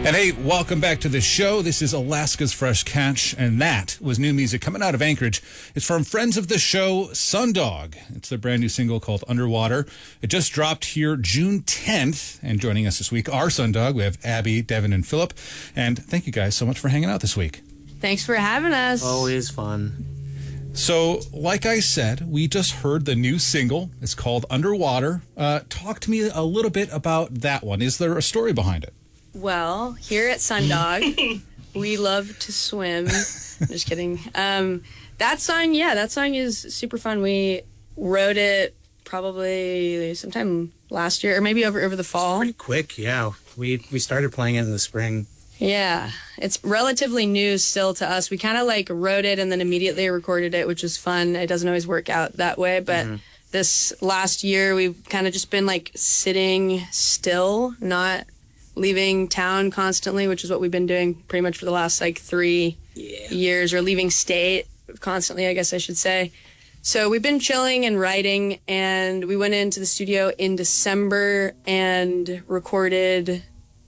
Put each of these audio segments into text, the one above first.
And hey, welcome back to the show. This is Alaska's Fresh Catch, and that was new music coming out of Anchorage. It's from friends of the show, Sundog. It's their brand new single called Underwater. It just dropped here June 10th, and joining us this week are Sundog. We have Abby, Devin, and Philip. And thank you guys so much for hanging out this week. Thanks for having us. Always fun. So, like I said, we just heard the new single. It's called Underwater. Talk to me a little bit about that one. Is there a story behind it? Well, here at Sundog, we love to swim. Just kidding. That song is super fun. We wrote it probably sometime last year, or maybe over the fall. Pretty quick, yeah. We started playing it in the spring. Yeah, it's relatively new still to us. We kind of like wrote it and then immediately recorded it, which is fun. It doesn't always work out that way, but this last year we've kind of just been like sitting still, not leaving town constantly, which is what we've been doing pretty much for the last like 3 years, or leaving state constantly, I guess I should say. So we've been chilling and writing, and we went into the studio in December and recorded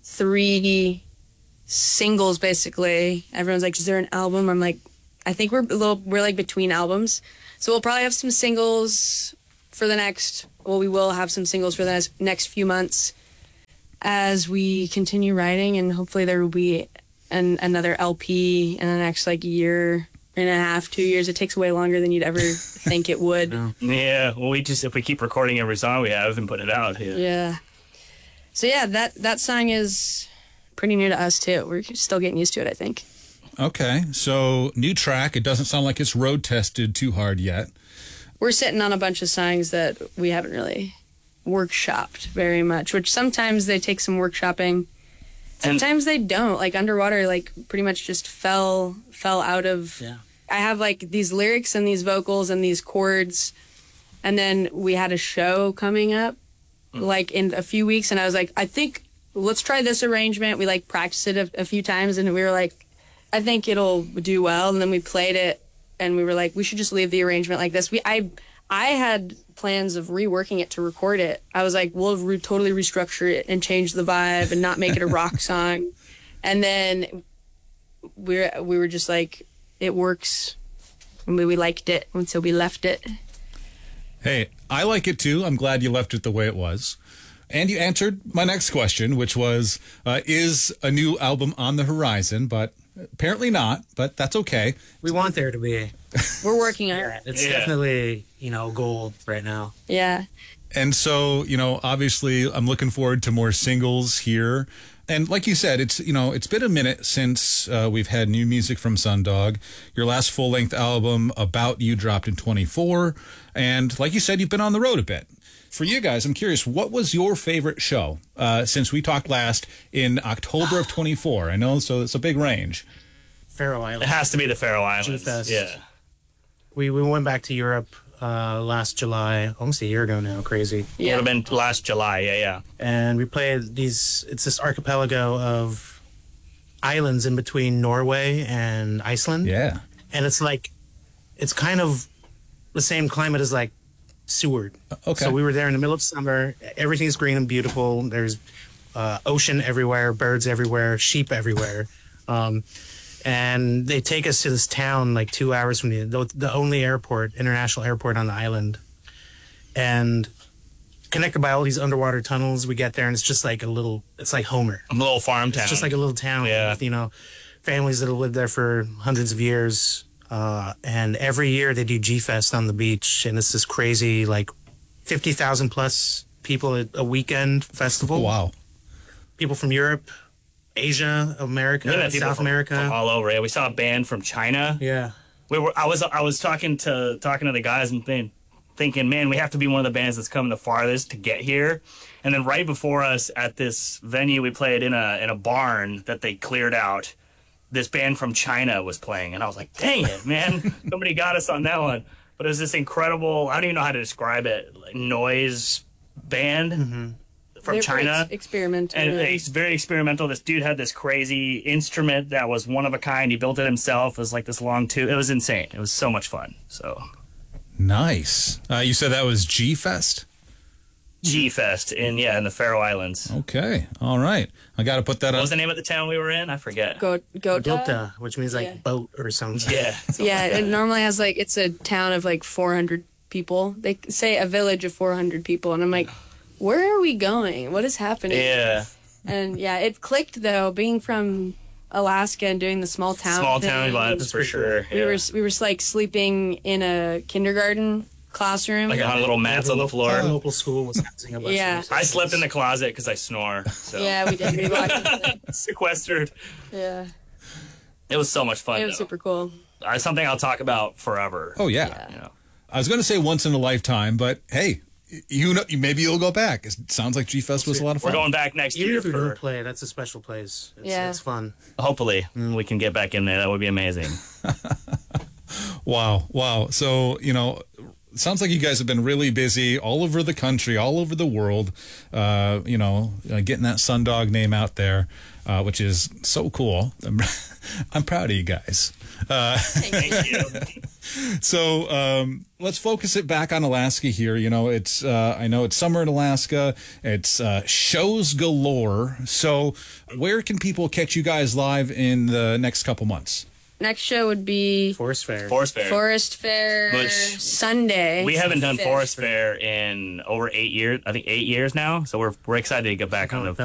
3 singles basically. Everyone's like, is there an album? I'm like, I think we're like between albums. So we'll probably have some singles for we will have some singles for the next few months as we continue writing, and hopefully there will be another LP in the next like year and a half, 2 years. It takes way longer than you'd ever think it would. Yeah, well, if we keep recording every song we have and put it out. Yeah. So yeah, that song is pretty new to us too. We're still getting used to it, I think. Okay, so new track. It doesn't sound like it's road tested too hard yet. We're sitting on a bunch of songs that we haven't really workshopped very much, which sometimes they take some workshopping, sometimes they don't. Like Underwater, like pretty much just fell out of. Yeah. I have like these lyrics and these vocals and these chords, and then we had a show coming up like in a few weeks, and I was like, I think let's try this arrangement. We like practiced it a few times, and we were like, I think it'll do well. And then we played it, and we were like, we should just leave the arrangement like this. I had plans of reworking it to record it. I was like, we'll totally restructure it and change the vibe and not make it a rock song. And then we were just like, it works. And we liked it, and so we left it. Hey, I like it too. I'm glad you left it the way it was. And you answered my next question, which was, is a new album on the horizon? But apparently not, but that's okay. We want there to be. We're working on it. It's definitely, a goal right now. Yeah. And so, obviously I'm looking forward to more singles here. And like you said, it's been a minute since we've had new music from Sundog. Your last full-length album, About You, dropped in 24. And like you said, you've been on the road a bit. For you guys, I'm curious, what was your favorite show since we talked last in October of 24? I know, so it's a big range. Faroe Islands. It has to be the Faroe Islands. G-Fest. Yeah. We went back to Europe last July, almost a year ago now. Crazy. It would have been last July, yeah. And we played it's this archipelago of islands in between Norway and Iceland. Yeah. And it's kind of the same climate as like Seward. Okay. So we were there in the middle of summer. Everything's green and beautiful. There's ocean everywhere, birds everywhere, sheep everywhere. And they take us to this town like 2 hours from the only international airport on the island. And connected by all these underwater tunnels, we get there and it's just like it's like Homer. A little farm town. It's just like a little town with, families that have lived there for hundreds of years. And every year they do G-Fest on the beach, and it's this crazy, like 50,000 plus people at a weekend festival. Oh, wow. People from Europe, Asia, America, South America, from all over. Yeah, we saw a band from China. Yeah, I was talking to the guys and thinking, man, we have to be one of the bands that's come the farthest to get here. And then right before us at this venue, we played in a barn that they cleared out. This band from China was playing, and I was like, dang it, man, somebody got us on that one. But it was this incredible, I don't even know how to describe it, like noise band from China. Experimental. And it's very experimental. This dude had this crazy instrument that was one of a kind. He built it himself. It was like this long tube. It was insane. It was so much fun. So nice. You said that was G-Fest? G Fest in the Faroe Islands. Okay. All right. I got to put that What on. was the name of the town we were in? I forget. Gota. Gota, which means like Yeah. boat or something. Yeah. Yeah, it normally has like, it's a town of like 400 people. They say a village of 400 people, and I'm like, where are we going? What is happening? Yeah. And yeah, it clicked though, being from Alaska and doing the small town. Small thing. town vibes for sure. We Yeah. were like sleeping in a kindergarten classroom. Like on little mats on the Our floor. local school was housing a bunch Yeah. of I slept in the closet because I snore. So. Yeah, we did. We walked. Sequestered. Yeah, It was so much fun. it was though. super cool. Something I'll talk about forever. Oh, yeah. Yeah. You know. I was going to say once in a lifetime, but hey, you know, maybe you'll go back. It sounds like G Fest was a lot of We're fun. going back next Even year if we for don't play, that's a special place. Yeah. It's fun. hopefully we can get back in there. That would be amazing. Wow. Wow. So, you know, it sounds like you guys have been really busy all over the country, all over the world, getting that Sundog name out there, which is so cool. I'm proud of you guys. Thank you. So let's focus it back on Alaska here. You know, I know it's summer in Alaska. It's shows galore. So where can people catch you guys live in the next couple months? Next show would be Forest Fair. Forest Fair. Forest Fair Which- Sunday. We haven't done 5th. Forest Fair in over 8 years. I think 8 years now. So we're excited to get back on the